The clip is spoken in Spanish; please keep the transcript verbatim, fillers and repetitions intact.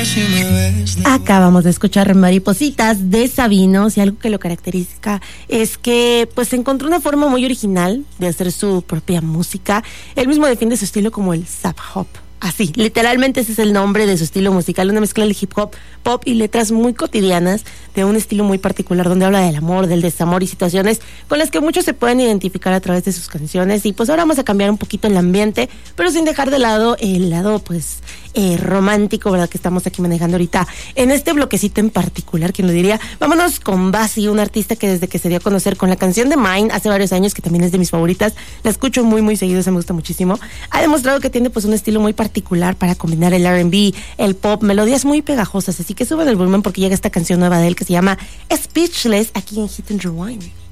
Acabamos de escuchar Maripositas de Sabinos, y algo que lo caracteriza es que pues encontró una forma muy original de hacer su propia música. Él mismo define su estilo como el Zap Hop. Así, literalmente ese es el nombre de su estilo musical, una mezcla de hip hop, pop y letras muy cotidianas de un estilo muy particular donde habla del amor, del desamor y situaciones con las que muchos se pueden identificar a través de sus canciones. Y pues ahora vamos a cambiar un poquito el ambiente, pero sin dejar de lado el lado pues eh, romántico, ¿verdad? Que estamos aquí manejando ahorita en este bloquecito en particular, ¿quién lo diría? Vámonos con Basi, un artista que desde que se dio a conocer con la canción de Mine hace varios años, que también es de mis favoritas, la escucho muy muy seguido, se me gusta muchísimo, ha demostrado que tiene pues un estilo muy particular particular para combinar el R and B, el pop, melodías muy pegajosas, así que suban el volumen porque llega esta canción nueva de él que se llama Speechless aquí en Hit and Rewind.